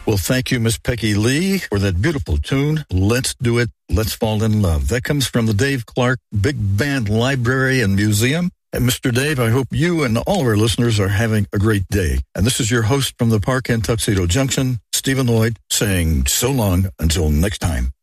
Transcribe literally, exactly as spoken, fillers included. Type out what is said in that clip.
Well, thank you, Miss Peggy Lee, for that beautiful tune. Let's do it. Let's fall in love. That comes from the Dave Clark Big Band Library and Museum. And Mister Dave, I hope you and all of our listeners are having a great day. And this is your host from the park in Tuxedo Junction, Stephen Lloyd, saying so long until next time.